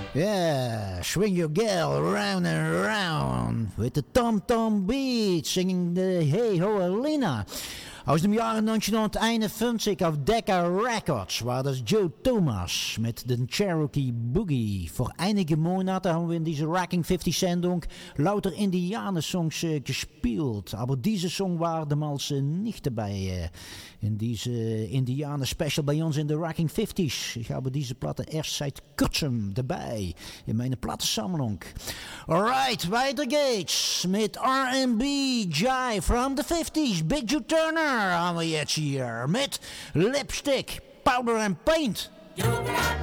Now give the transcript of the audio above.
Yeah, swing your girl round and round with the tom-tom beat, singing the Hey Ho Alina. Aus dem Jahre 1951 auf Decca Records war das Joe Thomas mit den Cherokee Boogie. Vor einige Monate haben wir in dieser Rocking 50 Sendung lauter Indianer-Songs gespielt. Aber diese Song war damals nicht dabei in diese Indianer-Special bei uns in der Rocking 50s. Ich habe diese Platte erst seit kurzem dabei in meine Plattensammlung. Alright, weiter geht's mit R&B Jive from the 50s. Big Joe Turner haben wir jetzt hier mit Lipstick, Powder and Paint.